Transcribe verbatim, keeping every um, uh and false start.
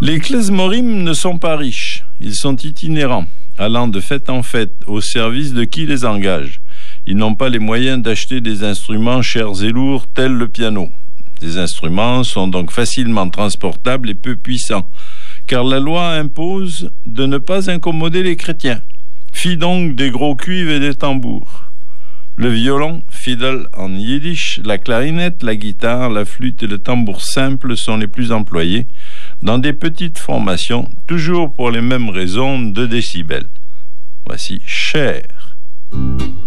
Les klezmorim ne sont pas riches, ils sont itinérants, allant de fête en fête au service de qui les engage. Ils n'ont pas les moyens d'acheter des instruments chers et lourds tels le piano. Ces instruments sont donc facilement transportables et peu puissants, car la loi impose de ne pas incommoder les chrétiens. Fi donc des gros cuivres et des tambours. Le violon, fiddle en yiddish, la clarinette, la guitare, la flûte et le tambour simple sont les plus employés, dans des petites formations, toujours pour les mêmes raisons de décibels. Voici Cher.